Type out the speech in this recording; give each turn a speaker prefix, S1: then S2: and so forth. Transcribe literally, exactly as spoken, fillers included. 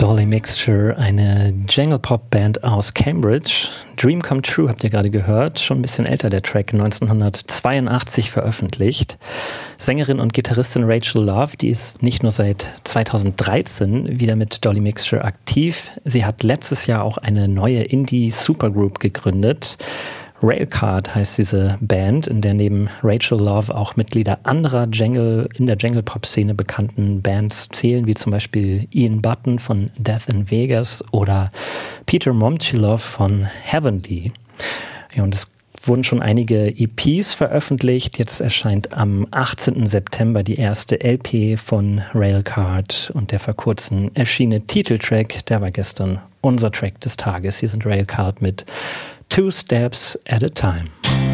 S1: Dolly Mixture, eine Jangle-Pop-Band aus Cambridge. Dream Come True habt ihr gerade gehört, schon ein bisschen älter der Track, neunzehnhundertzweiundachtzig veröffentlicht. Sängerin und Gitarristin Rachel Love, die ist nicht nur seit zweitausenddreizehn wieder mit Dolly Mixture aktiv, sie hat letztes Jahr auch eine neue Indie-Supergroup gegründet. Railcard heißt diese Band, in der neben Rachel Love auch Mitglieder anderer Jangle, in der Jangle-Pop-Szene bekannten Bands zählen, wie zum Beispiel Ian Button von Death in Vegas oder Peter Momchilov von Heavenly. Ja, und es wurden schon einige E Ps veröffentlicht. Jetzt erscheint am achtzehnten September die erste L P von Railcard und der vor kurzem erschienene Titeltrack, der war gestern unser Track des Tages. Hier sind Railcard mit Two Steps at a Time.